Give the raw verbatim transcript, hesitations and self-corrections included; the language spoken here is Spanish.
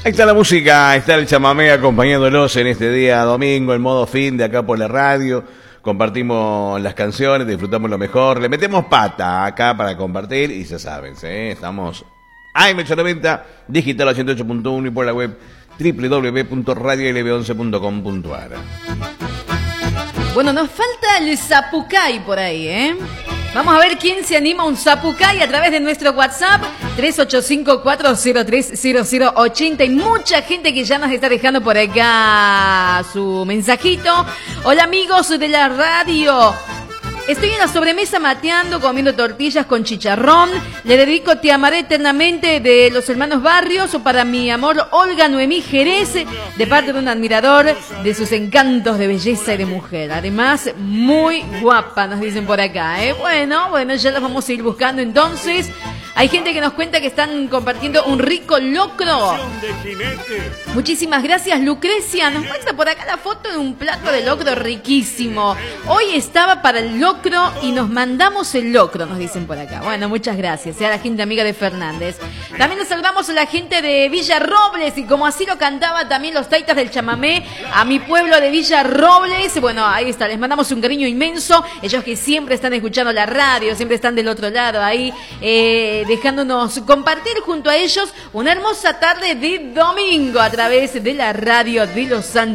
Ahí está la música, ahí está el chamamé acompañándolos en este día domingo, en modo fin de acá por la radio. Compartimos las canciones, disfrutamos lo mejor, le metemos pata acá para compartir y ya saben, ¿sí? Estamos A M ochocientos noventa, digital ochenta y ocho punto uno y por la web doble u doble u doble u punto radio l b once punto com punto a r. Bueno, nos falta el zapucay por ahí, ¿eh? Vamos a ver quién se anima a un zapucay a través de nuestro WhatsApp tres ocho cinco, cuatro cero tres, cero cero ocho cero. Y mucha gente que ya nos está dejando por acá su mensajito. Hola amigos de la radio. Estoy en la sobremesa mateando, comiendo tortillas con chicharrón. Le dedico Te amaré eternamente de los hermanos Barrios o para mi amor Olga Noemí Jerez, de parte de un admirador de sus encantos de belleza y de mujer. Además, muy guapa, nos dicen por acá, ¿eh? Bueno, bueno, ya las vamos a ir buscando entonces. Hay gente que nos cuenta que están compartiendo un rico locro. Muchísimas gracias, Lucrecia. Nos muestra por acá la foto de un plato de locro riquísimo. Hoy estaba para el locro y nos mandamos el locro, nos dicen por acá. Bueno, muchas gracias. A la gente amiga de Fernández. También nos saludamos a la gente de Villa Robles y como así lo cantaba también los taitas del chamamé, a mi pueblo de Villa Robles. Bueno, ahí está. Les mandamos un cariño inmenso. Ellos que siempre están escuchando la radio, siempre están del otro lado ahí, eh, dejándonos compartir junto a ellos una hermosa tarde de domingo a través de la radio de los Santos.